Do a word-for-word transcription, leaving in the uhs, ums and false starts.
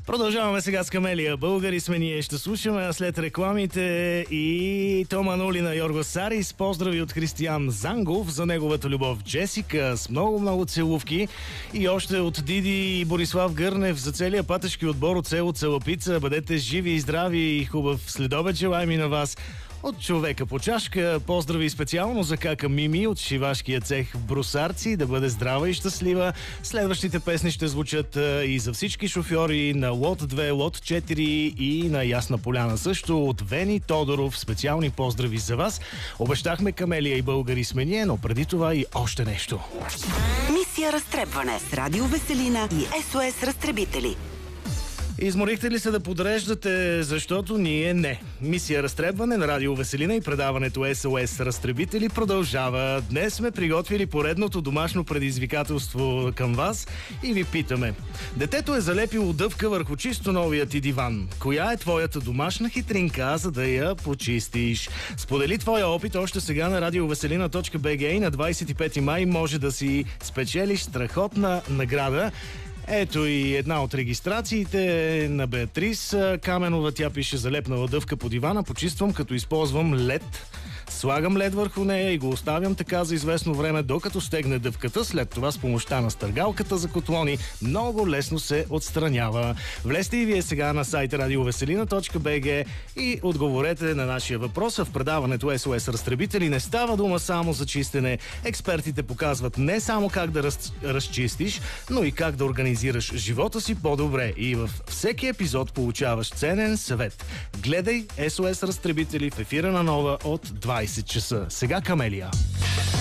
Продължаваме сега с Камелия. Българи сме ние. Ще слушаме след рекламите и Тома Нулина, Йорго Сарис. Поздрави от Християн Зангов за неговата любов Джесика с много-много целувки. И още от Диди и Борислав Гърнев за целия патешки отбор от село Целапица. Бъдете живи и здрави и хубав следобед желаем и на вас. От човека по чашка, поздрави специално за кака Мими от шивашкия цех в Брусарци, да бъде здрава и щастлива. Следващите песни ще звучат и за всички шофьори на Лот две, Лот четири и на Ясна поляна също от Вени Тодоров. Специални поздрави за вас. Обещахме Камелия и Българи сме ние, но преди това и още нещо. Мисия разтребване с Радио Веселина и Ес О Ес разтребители. Изморихте ли се да подреждате, защото ние не. Мисия разтребване на Радио Веселина и предаването Ес О Ес разтребители продължава. Днес сме приготвили поредното домашно предизвикателство към вас и ви питаме. Детето е залепило дъвка върху чисто новия ти диван. Коя е твоята домашна хитринка, за да я почистиш? Сподели твоя опит още сега на радиовеселина точка би джи и на двадесет и пети май може да си спечелиш страхотна награда. Ето и една от регистрациите на Беатрис Каменова. Тя пише: залепнала дъвка по дивана, почиствам като използвам лед. Слагам лед върху нея и го оставям така за известно време, докато стегне дъвката. След това с помощта на стъргалката за котлони много лесно се отстранява. Влезте и вие сега на сайта радиовеселина точка би джи и отговорете на нашия въпрос. В предаването Ес О Ес разтребители не става дума само за чистене. Експертите показват не само как да раз... разчистиш, но и как да организираш живота си по-добре. И във всеки епизод получаваш ценен съвет. Гледай Ес О Ес разтребители в ефира на Нова от двадесет часа. Сега Камелия.